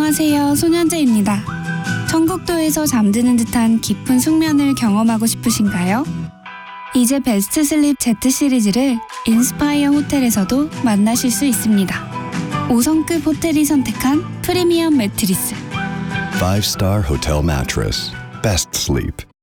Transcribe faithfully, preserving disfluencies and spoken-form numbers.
안녕하세요, 손현재입니다. 청국도에서 잠드는 듯한 깊은 숙면을 경험하고 싶으신가요? 이제 베스트 슬립 Z 시리즈를 인스파이어 호텔에서도 만나실 수 있습니다. 오 성급 호텔이 선택한 프리미엄 매트리스. Five-star hotel mattress. Best sleep.